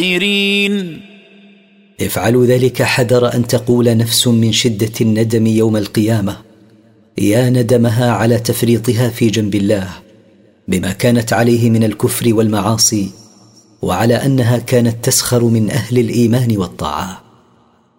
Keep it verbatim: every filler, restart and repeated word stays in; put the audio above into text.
الخاسرين. افعلوا ذلك حذر أن تقول نفس من شدة الندم يوم القيامة يا ندمها على تفريطها في جنب الله بما كانت عليه من الكفر والمعاصي، وعلى أنها كانت تسخر من أهل الإيمان والطاعة.